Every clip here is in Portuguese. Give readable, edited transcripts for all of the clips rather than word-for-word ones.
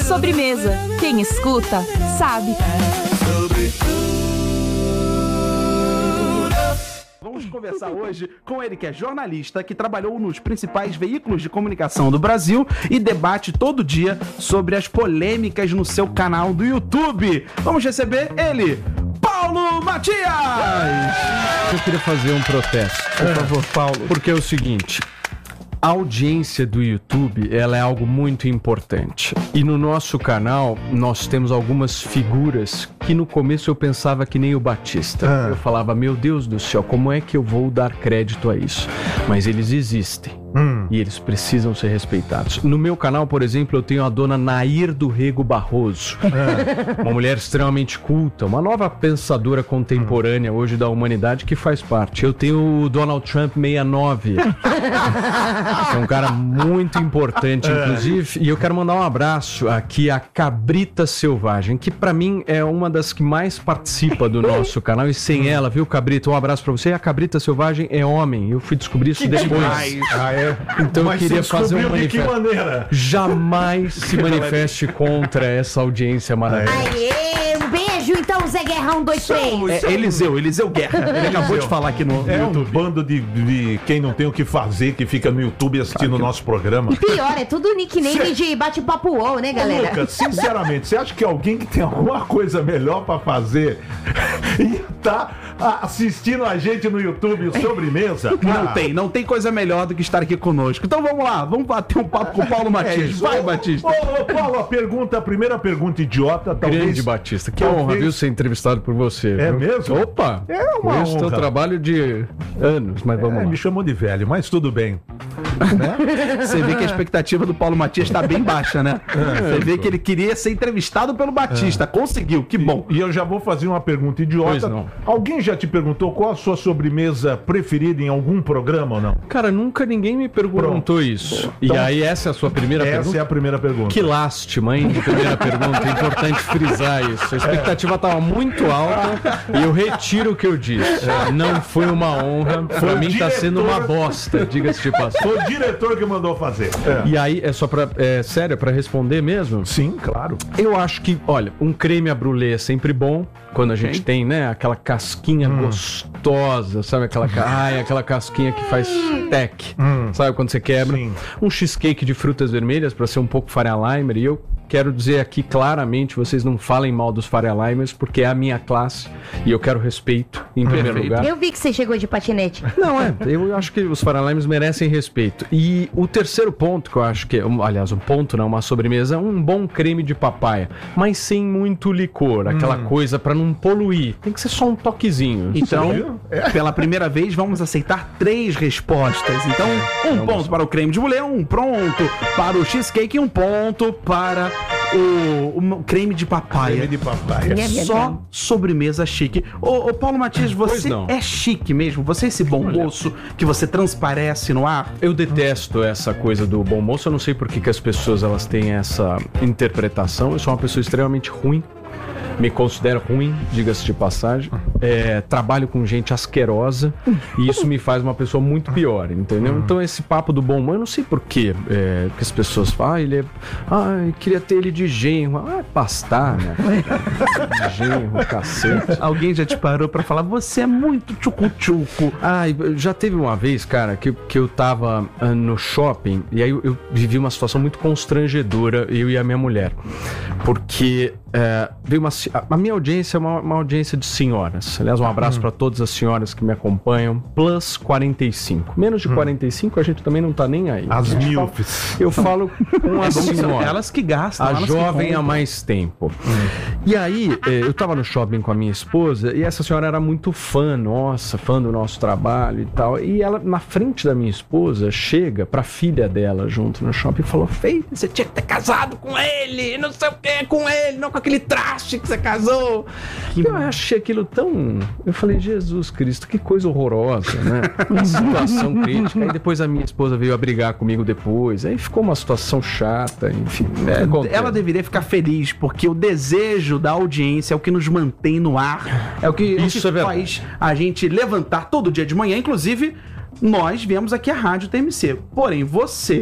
Sobremesa. Quem escuta, sabe. Vamos conversar hoje com ele, que é jornalista, que trabalhou nos principais veículos de comunicação do Brasil e debate todo dia sobre as polêmicas no seu canal do YouTube. Vamos receber ele, Paulo Matias! Eu queria fazer um protesto. Por favor, Paulo. Porque é o seguinte... A audiência do YouTube, ela é algo muito importante. E no nosso canal, nós temos algumas figuras que no começo eu pensava que nem o Batista. Eu falava, meu Deus do céu, como é que eu vou dar crédito a isso? Mas eles existem. E eles precisam ser respeitados. No meu canal, por exemplo, eu tenho a dona Nair do Rego Barroso. Uma mulher extremamente culta, uma nova pensadora contemporânea hoje da humanidade que faz parte. Eu tenho o Donald Trump 69. É um cara muito importante, inclusive. E eu quero mandar um abraço aqui a Cabrita Selvagem, que pra mim é uma das que mais participa do nosso canal. E sem ela, viu, Cabrita? Um abraço pra você. E a Cabrita Selvagem é homem. Eu fui descobrir isso depois. Então eu queria fazer um manifesto. De que maneira? Jamais se manifeste contra essa audiência maravilhosa. Aê, um beijo então, Zé Guerra, 1, 2, 3. Eliseu Guerra. Ele acabou de falar aqui no YouTube. Um bando de quem não tem o que fazer, que fica no YouTube assistindo o nosso programa. E pior, é tudo nickname de bate-papo UOL, né, galera? Lucas, sinceramente, você acha que alguém que tem alguma coisa melhor pra fazer e tá assistindo a gente no YouTube Sobremesa? Não tem coisa melhor do que estar aqui conosco. Então vamos lá, vamos bater um papo com o Paulo Matias. Vai, Batista. Ô, Paulo, a primeira pergunta idiota, talvez... Grande Batista, que honra, viu, ser entrevistado por você. É viu? mesmo? Opa! É uma Conheço teu honra. trabalho de anos, mas vamos lá. Me chamou de velho, mas tudo bem. Você vê que a expectativa do Paulo Matias tá bem baixa, né? Você vê que ele queria ser entrevistado pelo Batista. Conseguiu, que bom. E eu já vou fazer uma pergunta idiota. Pois não. Alguém já te perguntou qual a sua sobremesa preferida em algum programa ou não? Cara, nunca ninguém me perguntou isso. E aí essa é a sua primeira pergunta? Essa é a primeira pergunta. Que lástima, hein? De primeira pergunta. É importante frisar isso. A expectativa estava muito alta e eu retiro o que eu disse. Não foi uma honra. Pra mim tá sendo uma bosta, diga-se de passagem. Foi o diretor que mandou fazer. E aí, é só pra... sério, pra responder mesmo? Sim, claro. Eu acho que, olha, um creme à brûlée é sempre bom. Quando a gente tem, né, aquela casquinha gostosa, sabe? Aquela casquinha que faz tec, sabe? Quando você quebra. Sim. Um cheesecake de frutas vermelhas pra ser um pouco Faria Limer. E eu quero dizer aqui claramente, vocês não falem mal dos Faria Limers, porque é a minha classe e eu quero respeito em primeiro lugar. Eu vi que você chegou de patinete. Não, eu acho que os Faria Limers merecem respeito. E o terceiro ponto que eu acho que, aliás, um ponto não, uma sobremesa, um bom creme de papaya, mas sem muito licor, aquela coisa pra não poluir. Tem que ser só um toquezinho. Então, pela primeira vez, vamos aceitar 3 respostas. Então, um ponto para o creme de mulher, um ponto para o cheesecake e um ponto para o creme de papaya. Creme de papaya. Só sobremesa chique. Ô Paulo Matias, você é chique mesmo? Você é esse bom moço que você transparece no ar? Eu detesto essa coisa do bom moço. Eu não sei por que as pessoas elas têm essa interpretação. Eu sou uma pessoa extremamente ruim. Me considero ruim, diga-se de passagem. Trabalho com gente asquerosa e isso me faz uma pessoa muito pior, entendeu? Então esse papo do bom humor, eu não sei por quê que as pessoas falam, ele é... queria ter ele de genro. Pastar, né? De genro, cacete. Alguém já te parou pra falar, você é muito tchucu-tchucu. Já teve uma vez, cara, que eu tava no shopping e aí eu vivi uma situação muito constrangedora, eu e a minha mulher. Porque veio a minha audiência é uma audiência de senhoras. Aliás, um abraço para todas as senhoras que me acompanham. Plus 45. Menos de 45 a gente também não tá nem aí. As milfs. Eu falo com as senhoras. Elas que gastam. A jovem há mais tempo. E aí, eu tava no shopping com a minha esposa e essa senhora era muito fã do nosso trabalho e tal. E ela, na frente da minha esposa, chega pra filha dela junto no shopping e falou: Filha, você tinha que ter casado com ele, não sei o que, com ele, não com aquele traste que você casou. Eu achei aquilo tão... Eu falei, Jesus Cristo, que coisa horrorosa, né? Uma situação crítica. Aí depois a minha esposa veio a brigar comigo depois. Aí ficou uma situação chata, enfim. Ela deveria ficar feliz, porque o desejo da audiência é o que nos mantém no ar. É o que faz a gente levantar todo dia de manhã. Inclusive, nós viemos aqui à Rádio TMC. Porém, você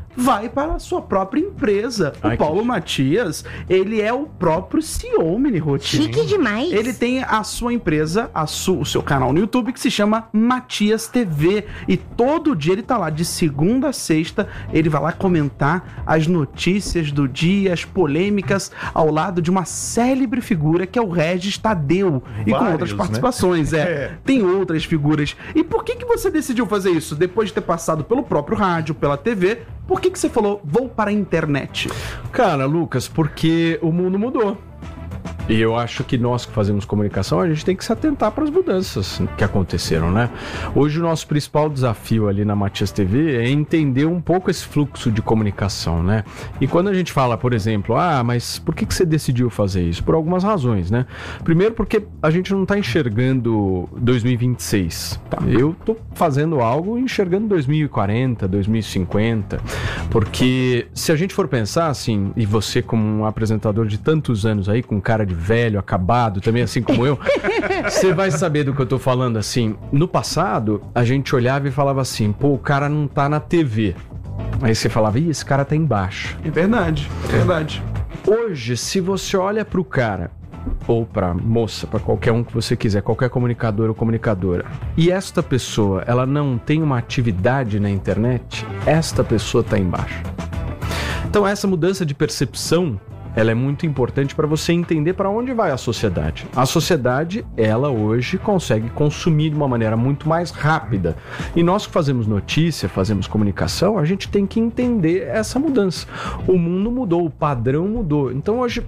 vai para a sua própria empresa. Ai, O Paulo que- Matias, ele é o próprio CEO, Mini Rotinho. Chique demais. Ele tem a sua empresa, o seu canal no YouTube, que se chama Matias TV. E todo dia ele tá lá, de segunda a sexta, ele vai lá comentar as notícias do dia, as polêmicas, ao lado de uma célebre figura que é o Regis Tadeu. E com Vários, outras né? participações, É. Tem outras figuras. E por que você decidiu fazer isso? Depois de ter passado pelo próprio rádio, pela TV, por que você falou, vou para a internet? Cara, Lucas, porque o mundo mudou. E eu acho que nós que fazemos comunicação, a gente tem que se atentar para as mudanças que aconteceram, né? Hoje o nosso principal desafio ali na Matias TV é entender um pouco esse fluxo de comunicação, né? E quando a gente fala, por exemplo, mas por que você decidiu fazer isso? Por algumas razões, né? Primeiro porque a gente não está enxergando 2026. Eu tô fazendo algo enxergando 2040, 2050, porque se a gente for pensar assim, e você como um apresentador de tantos anos aí, com cara de velho, acabado, também assim como eu, você vai saber do que eu tô falando assim. No passado, a gente olhava e falava assim, pô, o cara não tá na TV. Aí você falava, esse cara tá embaixo. É verdade, é verdade. Hoje, se você olha pro cara, ou pra moça, pra qualquer um que você quiser, qualquer comunicador ou comunicadora, e esta pessoa, ela não tem uma atividade na internet, esta pessoa tá embaixo. Então essa mudança de percepção, ela é muito importante para você entender para onde vai a sociedade. A sociedade, ela hoje consegue consumir de uma maneira muito mais rápida. E nós que fazemos notícia, fazemos comunicação, a gente tem que entender essa mudança. O mundo mudou, o padrão mudou. Então hoje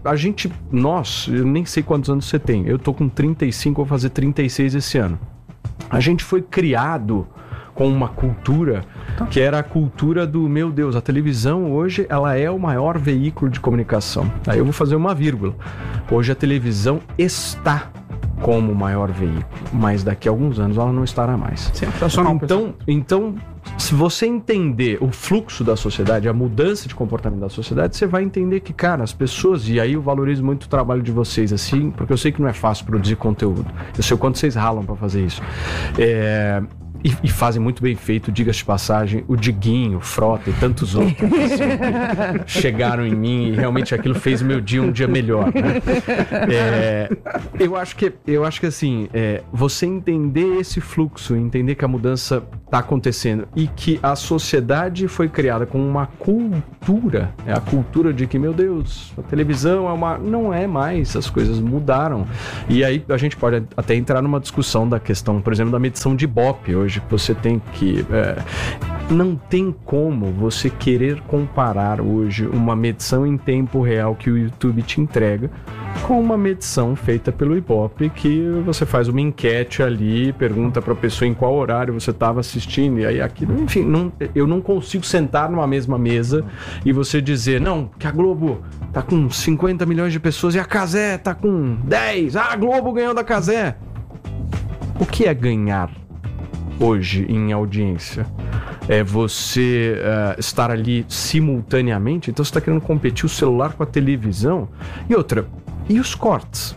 eu nem sei quantos anos você tem. Eu tô com 35, vou fazer 36 esse ano. A gente foi criado com uma cultura que era a cultura do, meu Deus, a televisão hoje ela é o maior veículo de comunicação. Aí eu vou fazer uma vírgula. Hoje a televisão está como o maior veículo, mas daqui a alguns anos ela não estará mais. Sensacional. Então, se você entender o fluxo da sociedade, a mudança de comportamento da sociedade, você vai entender que, cara, as pessoas, e aí eu valorizo muito o trabalho de vocês, assim, porque eu sei que não é fácil produzir conteúdo. Eu sei o quanto vocês ralam para fazer isso. E fazem muito bem feito, diga-se de passagem, o Diguinho, o Frota e tantos outros assim, que chegaram em mim e realmente aquilo fez o meu dia um dia melhor, né? Eu acho que assim, você entender esse fluxo, entender que a mudança está acontecendo e que a sociedade foi criada com uma cultura, é a cultura de que, meu Deus, a televisão não é mais, as coisas mudaram. E aí a gente pode até entrar numa discussão da questão, por exemplo, da medição de Ibope hoje, que você tem que... não tem como você querer comparar hoje uma medição em tempo real que o YouTube te entrega com uma medição feita pelo Ibope, que você faz uma enquete ali, pergunta para a pessoa em qual horário você estava assistindo, e aí aquilo, enfim, eu não consigo sentar numa mesma mesa e você dizer, não, que a Globo tá com 50 milhões de pessoas e a Cazé tá com 10, a Globo ganhou da Cazé. O que é ganhar hoje em audiência? É você estar ali simultaneamente? Então você está querendo competir o celular com a televisão? E outra, e os cortes?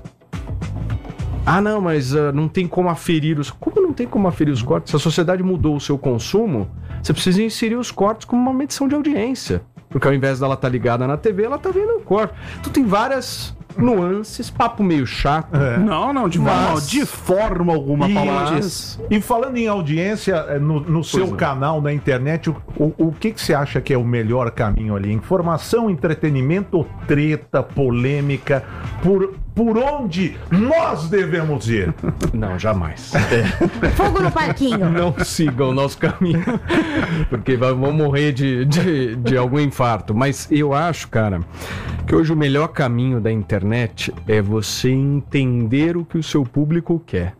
Não, mas não tem como aferir os... Como não tem como aferir os cortes? Se a sociedade mudou o seu consumo, você precisa inserir os cortes como uma medição de audiência. Porque ao invés dela estar ligada na TV, ela está vendo o corte. Então tem várias nuances, papo meio chato. Não, de forma alguma, Paulo Matias. E falando em audiência, no seu canal, na internet, o que você acha que é o melhor caminho ali? Informação, entretenimento ou treta, polêmica? Por onde nós devemos ir? Não, jamais. Fogo no parquinho. Não sigam o nosso caminho, porque vão morrer de algum infarto. Mas eu acho, cara, que hoje o melhor caminho da internet é você entender o que o seu público quer.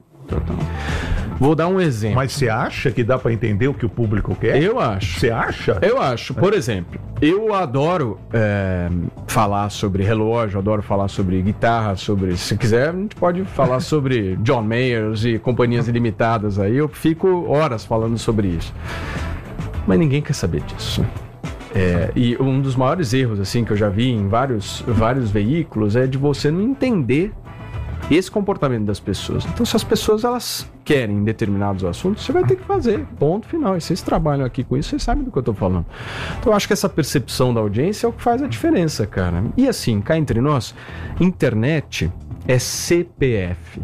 Vou dar um exemplo. Mas você acha que dá pra entender o que o público quer? Eu acho. Você acha? Eu acho. Por exemplo, eu adoro falar sobre relógio, adoro falar sobre guitarra, se quiser, a gente pode falar sobre John Mayers e companhias ilimitadas aí. Eu fico horas falando sobre isso. Mas ninguém quer saber disso. E um dos maiores erros assim que eu já vi em vários veículos é de você não entender esse comportamento das pessoas. Então, se as pessoas elas querem determinados assuntos, você vai ter que fazer, ponto final. E vocês trabalham aqui com isso, vocês sabem do que eu tô falando. Então, eu acho que essa percepção da audiência é o que faz a diferença, cara. E assim, cá entre nós, internet é CPF,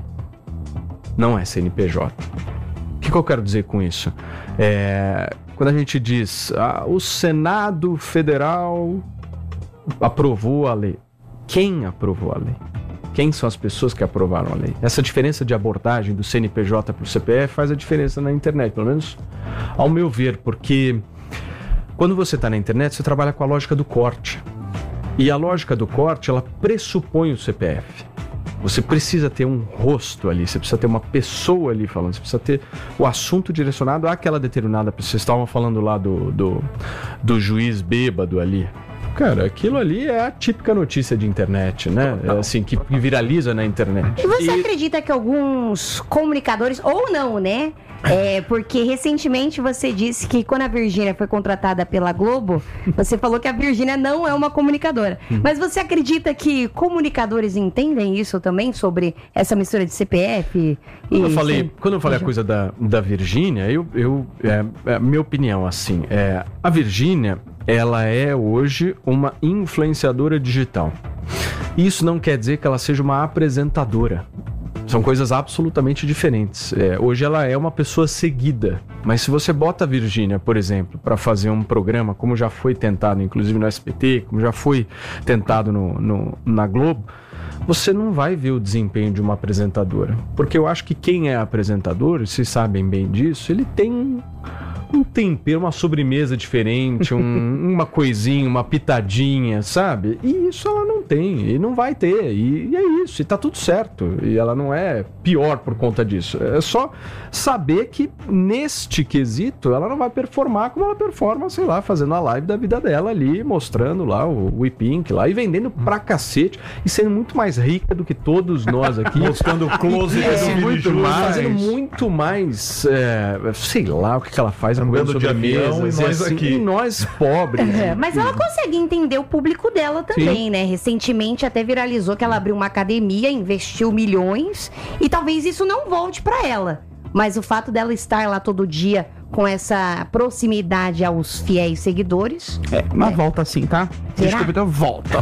não é CNPJ. O que eu quero dizer com isso? Quando a gente diz, o Senado Federal aprovou a lei. Quem aprovou a lei? Quem são as pessoas que aprovaram a lei? Essa diferença de abordagem do CNPJ para o CPF faz a diferença na internet, pelo menos ao meu ver, porque quando você está na internet, você trabalha com a lógica do corte. E a lógica do corte, ela pressupõe o CPF. Você precisa ter um rosto ali, você precisa ter uma pessoa ali falando, você precisa ter o assunto direcionado àquela determinada pessoa. Vocês estavam falando lá do juiz bêbado ali. Cara, aquilo ali é a típica notícia de internet, né? Assim, que viraliza na internet. E você acredita que alguns comunicadores, ou não, né? Porque recentemente você disse que quando a Virgínia foi contratada pela Globo, você falou que a Virgínia não é uma comunicadora. Mas você acredita que comunicadores entendem isso também, sobre essa mistura de CPF? Quando eu falei a coisa da Virgínia, minha opinião, assim, a Virgínia, ela é hoje uma influenciadora digital. Isso não quer dizer que ela seja uma apresentadora. São coisas absolutamente diferentes. Hoje ela é uma pessoa seguida, mas se você bota a Virgínia, por exemplo, para fazer um programa, como já foi tentado, inclusive no SBT, como já foi tentado na Globo, você não vai ver o desempenho de uma apresentadora. Porque eu acho que quem é apresentador, vocês sabem bem disso, ele tem um tempero, uma sobremesa diferente, uma coisinha, uma pitadinha, sabe? E isso ela não tem, e não vai ter, e é isso, e tá tudo certo, e ela não é pior por conta disso. É só saber que neste quesito ela não vai performar como ela performa, sei lá, fazendo a live da vida dela ali, mostrando lá o WePink lá, e vendendo pra cacete, e sendo muito mais rica do que todos nós aqui. Mostrando o close fazendo muito mais, sei lá o que ela faz, andando de avião, e nós assim, aqui. E nós pobres. Mas ela consegue entender o público dela também, sim, né? Recentemente até viralizou que ela abriu uma academia, investiu milhões, e talvez isso não volte pra ela. Mas o fato dela estar lá todo dia com essa proximidade aos fiéis seguidores... Mas volta assim, tá? Será? Desculpa, então volta.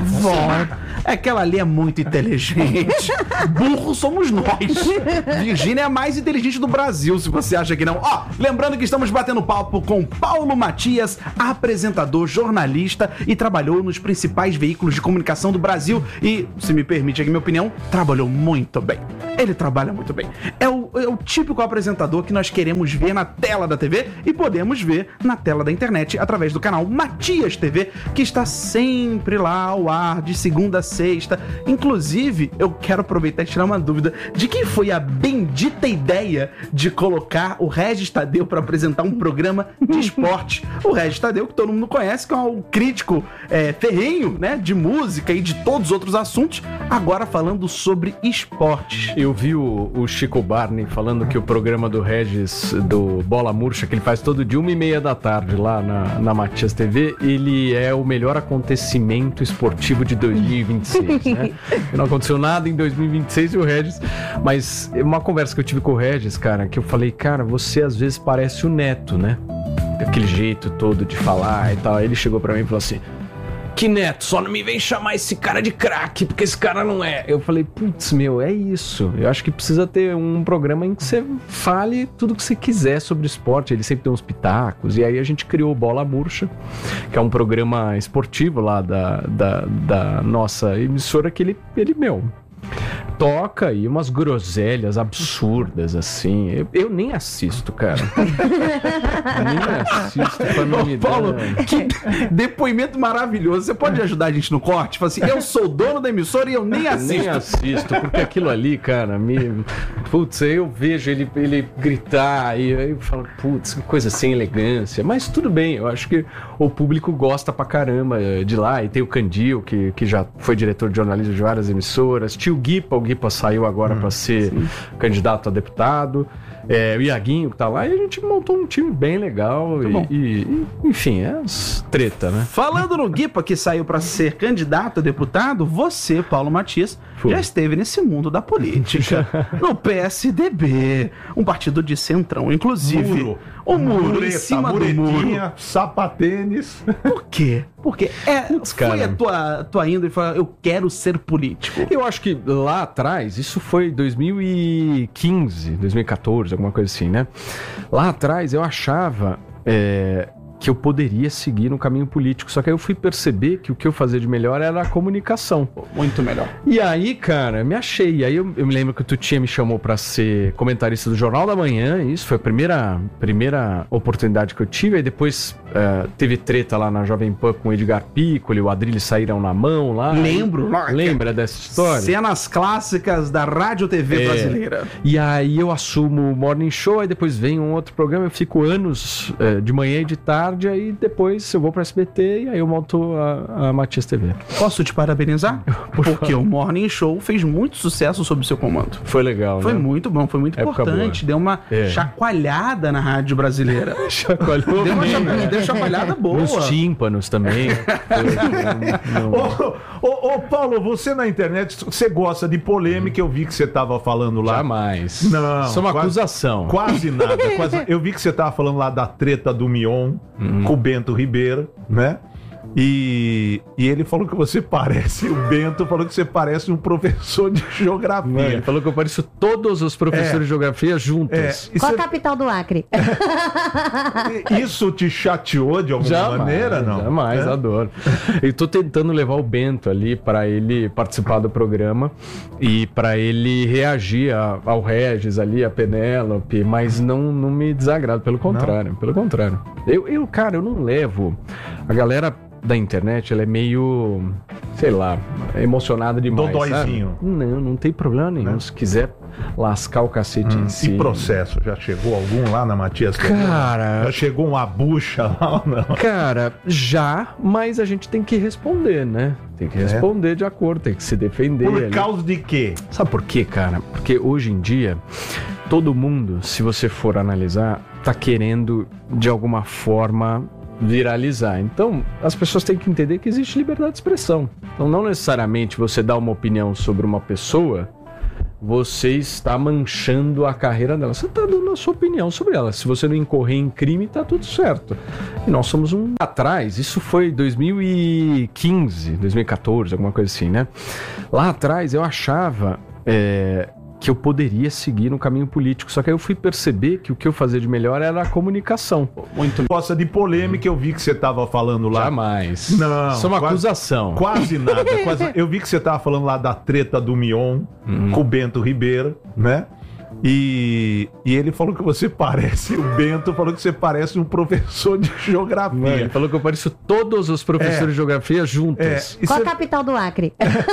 É que ela ali é muito inteligente. Burro somos nós. Virgínia é a mais inteligente do Brasil, se você acha que não. Lembrando que estamos batendo papo com Paulo Matias, apresentador, jornalista, e trabalhou nos principais veículos de comunicação do Brasil. E, se me permite aqui minha opinião, trabalhou muito bem. Ele trabalha muito bem. É o típico apresentador que nós queremos ver na tela da TV e podemos ver na tela da internet através do canal Matias TV, que está sempre lá ao ar, de segunda a sexta. Inclusive, eu quero aproveitar e tirar uma dúvida de quem foi a bendita ideia de colocar o Regis Tadeu para apresentar um programa de esporte. O Regis Tadeu, que todo mundo conhece, que é um crítico ferrenho, né, de música e de todos os outros assuntos, agora falando sobre esportes. Eu vi o Chico Barney falando que o programa do Regis, do Bola Murcha, que ele faz todo dia 1h30 da tarde lá na Matias TV, ele é o melhor acontecimento esportivo de 2026, né? Não aconteceu nada em 2026 e o Regis... Mas uma conversa que eu tive com o Regis, cara, que eu falei, cara, você às vezes parece o Neto, né? Aquele jeito todo de falar e tal. Aí ele chegou pra mim e falou assim... Que Neto, só não me vem chamar esse cara de craque, porque esse cara não é. Eu falei, putz, é isso. Eu acho que precisa ter um programa em que você fale tudo que você quiser sobre esporte. Ele sempre tem uns pitacos. E aí a gente criou o Bola Murcha, que é um programa esportivo lá da nossa emissora, que ele toca aí umas groselhas absurdas, assim. Eu nem assisto, cara. Nem assisto pra não me dar. Paulo, que depoimento maravilhoso. Você pode ajudar a gente no corte? Fala assim, eu sou dono da emissora e eu nem assisto. Nem assisto, porque aquilo ali, cara, putz, eu vejo ele gritar e eu falo, putz, que coisa sem elegância. Mas tudo bem, eu acho que o público gosta pra caramba de lá. E tem o Candil, que já foi diretor de jornalismo de várias emissoras. Tio Guipa, o Guipa saiu agora para ser candidato a deputado. o Iaguinho que tá lá, e a gente montou um time bem legal. Enfim, é treta, né? Falando no Guipa, que saiu pra ser candidato a deputado, você, Paulo Matias, já esteve nesse mundo da política. No PSDB, um partido de centrão, inclusive. O muro em cima do muro. Sapatênis. Por quê? Porque foi a tua índole e falou, eu quero ser político. Eu acho que lá atrás, isso foi 2015, 2014, alguma coisa assim, né? Lá atrás eu achava que eu poderia seguir no caminho político, só que aí eu fui perceber que o que eu fazia de melhor era a comunicação. Muito melhor. E aí, cara, me achei. E aí eu me lembro que o Tutinha me chamou pra ser comentarista do Jornal da Manhã, isso foi a primeira oportunidade que eu tive. Aí depois teve treta lá na Jovem Pan com o Edgar Piccoli, o Adrilles saíram na mão lá. Lembro. Lembra dessa história? Cenas clássicas da Rádio TV brasileira. E aí eu assumo o Morning Show, aí depois vem um outro programa, eu fico anos de manhã e de tarde, aí depois eu vou pra SBT e aí eu monto a Matias TV. Posso te parabenizar? Porque o Morning Show fez muito sucesso sob seu comando. Foi legal, Foi né? muito bom, foi muito importante. Deu uma chacoalhada na rádio brasileira. Chacoalhou Deu bem, né? uma chacoalhada boa. Nos tímpanos também. Ô, Paulo, você na internet, você gosta de polêmica, eu vi que você estava falando lá. Jamais. Não. Isso é uma acusação. Quase nada. Eu vi que você estava falando lá da treta do Mion com o Bento Ribeiro, né? E ele falou que você parece, o Bento falou que você parece um professor de geografia. Ele falou que eu pareço todos os professores de geografia juntos. Qual a capital do Acre? Isso te chateou de alguma maneira, não? Jamais, adoro. Eu tô tentando levar o Bento ali para ele participar do programa e para ele reagir ao Regis ali, a Penélope, mas não me desagrada, pelo contrário. Pelo contrário. Cara, eu não levo. A galera da internet, ela é meio, sei lá, emocionada demais. Dodóizinho. Não tem problema nenhum. Né? Se quiser lascar o cacete em si. E processo? Já chegou algum lá na Matias TV? Cara... Já chegou uma bucha lá ou não? Cara, mas a gente tem que responder, né? Tem que responder de acordo, tem que se defender. Por causa de quê? Sabe por quê, cara? Porque hoje em dia, todo mundo, se você for analisar, tá querendo, de alguma forma, viralizar. Então, as pessoas têm que entender que existe liberdade de expressão. Então, não necessariamente você dá uma opinião sobre uma pessoa, você está manchando a carreira dela. Você está dando a sua opinião sobre ela. Se você não incorrer em crime, tá tudo certo. E nós somos atrás, isso foi 2015, 2014, alguma coisa assim, né? Lá atrás eu achava que eu poderia seguir no caminho político, só que aí eu fui perceber que o que eu fazia de melhor era a comunicação. Muito gosta de polêmica, eu vi que você estava falando lá. Jamais. Não. Isso é uma acusação. Quase nada. Eu vi que você estava falando lá da treta do Mion com o Bento Ribeiro, né? E ele falou que você parece, o Bento falou que você parece um professor de geografia. Ele falou que eu pareço todos os professores de geografia juntos. Qual a capital do Acre?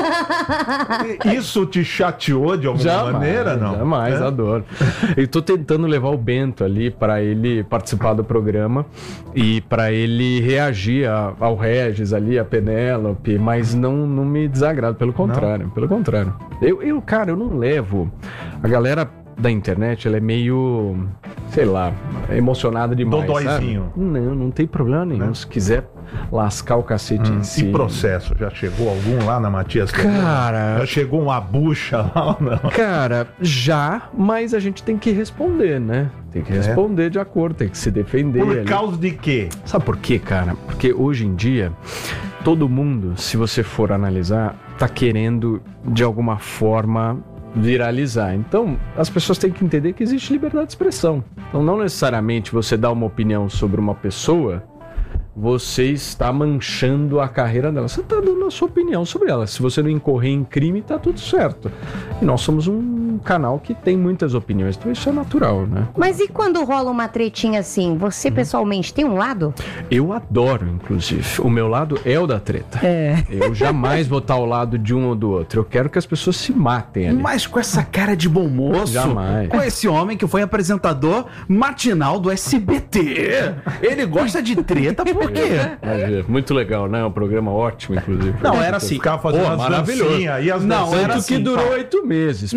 Isso te chateou de alguma maneira, não? Jamais, adoro. Eu tô tentando levar o Bento ali para ele participar do programa e para ele reagir ao Regis ali, a Penélope, mas não me desagrada, pelo contrário. Pelo contrário. Cara, eu não levo. A galera da internet, ela é meio, sei lá, emocionada demais. Dodóizinho. Não tem problema nenhum. Né? Se quiser lascar o cacete em si. E processo? Já chegou algum lá na Matias TV? Cara... Já chegou uma bucha lá ou não? Cara, mas a gente tem que responder, né? Tem que responder de acordo, tem que se defender. Por causa de quê? Sabe por quê, cara? Porque hoje em dia, todo mundo, se você for analisar, tá querendo, de alguma forma, viralizar. Então, as pessoas têm que entender que existe liberdade de expressão. Então, não necessariamente você dá uma opinião sobre uma pessoa, você está manchando a carreira dela. Você está dando a sua opinião sobre ela. Se você não incorrer em crime, tá tudo certo. E nós somos um canal que tem muitas opiniões, então isso é natural, né? Mas e quando rola uma tretinha assim, você pessoalmente tem um lado? Eu adoro, inclusive. O meu lado é o da treta. Eu jamais vou estar ao lado de um ou do outro. Eu quero que as pessoas se matem ali. Mas com essa cara de bom moço, jamais. Com esse homem que foi apresentador matinal do SBT. Ele gosta de treta por quê? Muito legal, né? Um programa ótimo, inclusive. Não, era assim. Ficava fazendo maravilhoso. E as não, era Tanto assim, que durou Paulo. 8 meses. Não, programa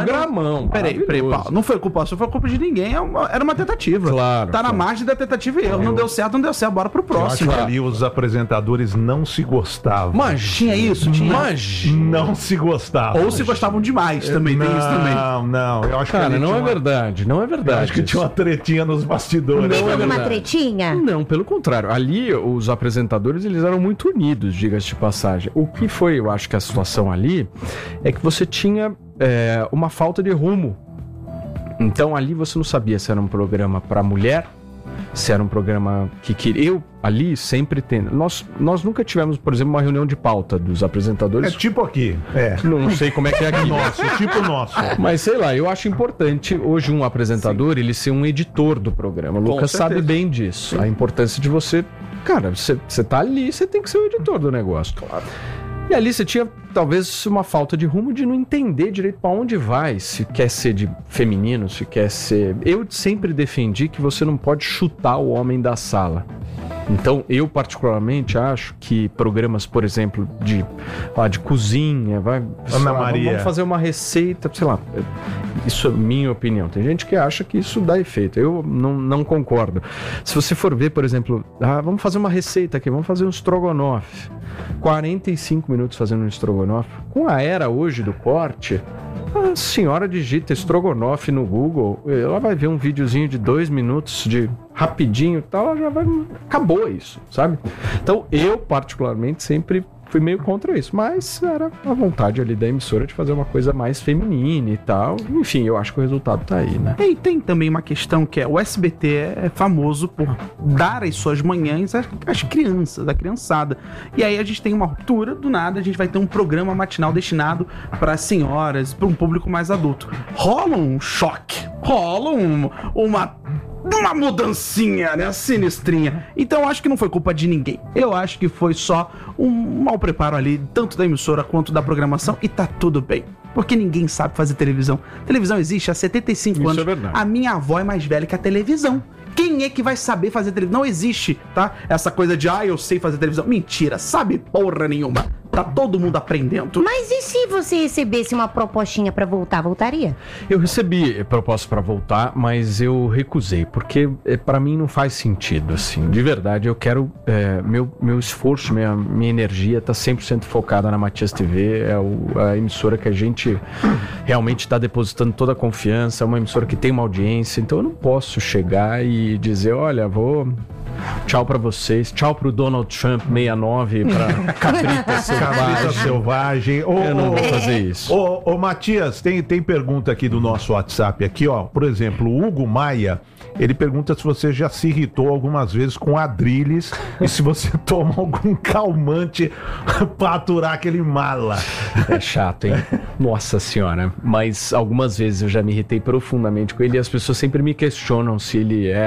Programão. Peraí, Paulo, não foi culpa sua, foi culpa de ninguém. Era uma tentativa. Claro. Tá na margem da tentativa e erro. Não deu certo, bora pro Eu acho próximo. que ali os apresentadores não se gostavam. Tinha isso? Tinha. Não se gostavam. Ou se gostavam demais também, tem isso também. Não. Eu acho que Cara, ali não tinha é verdade. Não é Eu verdade. acho que tinha uma tretinha nos bastidores. Não é Teve uma verdade. tretinha? Não, pelo contrário. Ali, os apresentadores, eles eram muito unidos, diga-se de passagem. O que foi, eu acho que a situação ali, é que você tinha uma falta de rumo. Então, ali você não sabia se era um programa para mulher, se era um programa que queria... Eu, ali, sempre tendo... Nós nunca tivemos, por exemplo, uma reunião de pauta dos apresentadores. É tipo aqui. Não sei como é que é aqui. Tipo nosso. Mas sei lá, eu acho importante hoje um apresentador, ele ser um editor do programa. O Lucas certeza. sabe bem disso. A importância de você... Cara, você tá ali, você tem que ser o editor do negócio. Claro. E ali você tinha, talvez, uma falta de rumo de não entender direito pra onde vai. Se quer ser de feminino, se quer ser... Eu sempre defendi que você não pode chutar o homem da sala. Então, eu particularmente acho que programas, por exemplo, de cozinha, Maria. Vamos fazer uma receita, sei lá, isso é minha opinião. Tem gente que acha que isso dá efeito, eu não concordo. Se você for ver, por exemplo, vamos fazer uma receita aqui, vamos fazer um estrogonofe. 45 minutos fazendo um estrogonofe. Com a era hoje do corte... A senhora digita estrogonofe no Google, ela vai ver um videozinho de 2 minutos de rapidinho e tal, ela já vai... Acabou isso, sabe? Então, eu particularmente sempre fui meio contra isso, mas era a vontade ali da emissora de fazer uma coisa mais feminina e tal. Enfim, eu acho que o resultado tá aí, né? E tem também uma questão que o SBT é famoso por dar as suas manhãs às crianças, à criançada. E aí a gente tem uma ruptura, do nada a gente vai ter um programa matinal destinado para senhoras, para um público mais adulto. Rola um choque, rola uma mudancinha, né? Sinistrinha. Então eu acho que não foi culpa de ninguém. Eu acho que foi só um mau preparo ali, tanto da emissora quanto da programação, e tá tudo bem. Porque ninguém sabe fazer televisão. Televisão existe há 75 anos. Isso é verdade. A minha avó é mais velha que a televisão. Quem é que vai saber fazer televisão? Não existe, tá? Essa coisa de, eu sei fazer televisão. Mentira, sabe porra nenhuma. Tá todo mundo aprendendo. Mas e se você recebesse uma propostinha pra voltar, voltaria? Eu recebi proposta pra voltar, mas eu recusei, porque pra mim não faz sentido, assim. De verdade, eu quero... meu esforço, minha energia tá 100% focada na Matias TV, a emissora que a gente realmente tá depositando toda a confiança, é uma emissora que tem uma audiência, então eu não posso chegar e dizer, olha, vou... Tchau pra vocês, tchau pro Donald Trump 69, pra Cabrita Selvagem. Eu não vou fazer isso. Ô, Matias, tem pergunta aqui do nosso WhatsApp aqui, ó. Por exemplo, o Hugo Maia, ele pergunta se você já se irritou algumas vezes com Adrilles e se você toma algum calmante pra aturar aquele mala. É chato, hein? Nossa senhora. Mas algumas vezes eu já me irritei profundamente com ele e as pessoas sempre me questionam se ele é